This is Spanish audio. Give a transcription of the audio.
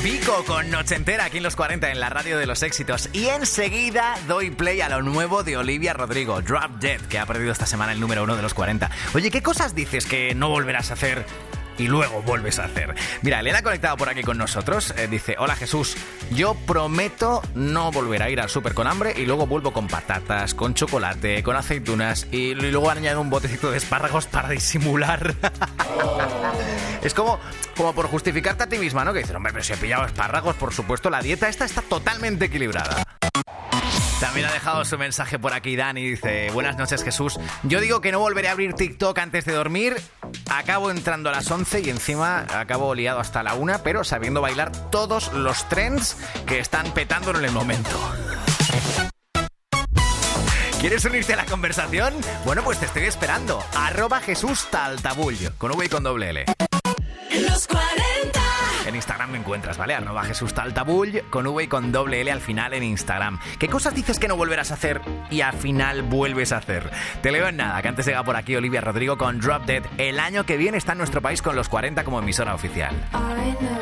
Vico con Noche Entera aquí en los 40 en la radio de los éxitos. Y enseguida doy play a lo nuevo de Olivia Rodrigo, Drop Dead, que ha perdido esta semana el número 1 de los 40. Oye, ¿qué cosas dices que no volverás a hacer y luego vuelves a hacer? Mira, Elena ha conectado por aquí con nosotros. Dice, hola Jesús, yo prometo no volver a ir al súper con hambre y luego vuelvo con patatas, con chocolate, con aceitunas y luego añado un botecito de espárragos para disimular. Es como por justificarte a ti misma, ¿no? Que dices, hombre, pero si he pillado espárragos, por supuesto, la dieta esta está totalmente equilibrada. También ha dejado su mensaje por aquí Dani, dice, buenas noches Jesús, yo digo que no volveré a abrir TikTok antes de dormir, acabo entrando a las 11 y encima acabo liado hasta la 1, pero sabiendo bailar todos los trends que están petando en el momento. ¿Quieres unirte a la conversación? Bueno, pues te estoy esperando. @JesúsTaltabull, con V y con doble L. Los 40. En Instagram me encuentras, ¿vale? @JesúsTaltabull, con V y con doble L al final en Instagram. ¿Qué cosas dices que no volverás a hacer y al final vuelves a hacer? Te leo en nada, que antes llega por aquí Olivia Rodrigo con Drop Dead. El año que viene está en nuestro país con los 40 como emisora oficial.